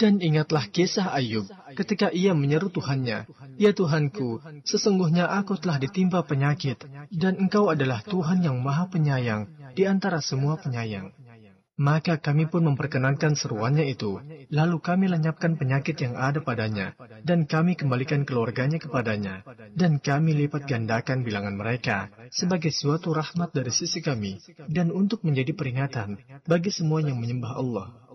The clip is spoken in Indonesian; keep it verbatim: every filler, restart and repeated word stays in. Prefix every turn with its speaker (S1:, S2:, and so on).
S1: Dan ingatlah kisah Ayub ketika ia menyeru Tuhannya, "Ya Tuhanku, sesungguhnya aku telah ditimpa penyakit, dan Engkau adalah Tuhan yang Maha Penyayang di antara semua penyayang." Maka kami pun memperkenankan seruannya itu, lalu kami lenyapkan penyakit yang ada padanya, dan kami kembalikan keluarganya kepadanya, dan kami lipat gandakan bilangan mereka sebagai suatu rahmat dari sisi kami, dan untuk menjadi peringatan bagi semua yang menyembah Allah.